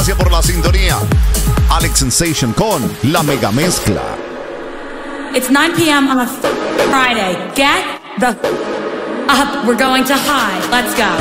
Gracias por la sintonía. Alex Sensation con la mega mezcla. It's 9 p.m. on a Friday. Get the up. We're going to high. Let's go.